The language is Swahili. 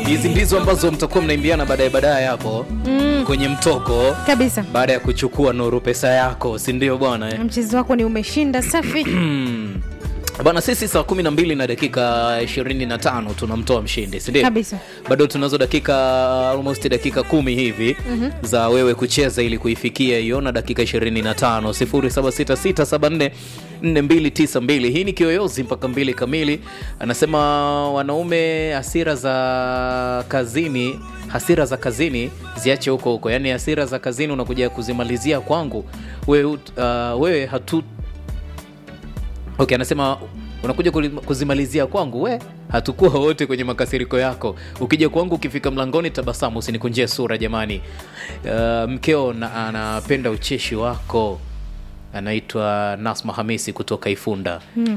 Hizi ndizo ambazo mtakuwa mnaimbiana baadaye hapo kwenye mtoko kabisa, baada ya kuchukua Nuru Pesa yako, si ndio bwana? Mchezo wako ni umeshinda safi. Bana, sisi saa 12 na dakika 25 tunamtoa mshindi, si ndio? Kabisa. Bado tunazo dakika almost dakika 10 hivi za wewe kucheza ili kuifikia hiyo, na dakika 25 0766744292. Hii ni Kiyoyozi mpaka 2 kamili. Anasema wanaume hasira za kazini ziache huko. Yaani hasira za kazini unakuja kuzimalizia kwangu. Wewe hatu Okay, anasema unakuja kuzimalizia kwangu, we hatukuwa wote kwenye makasiriko yako. Ukija kwangu ukifika mlangoni tabasamu, usinikunjie sura jamani. Mkeo anapenda ucheshi wako. Anaitwa Nasma Hamisi kutoka Ifunda.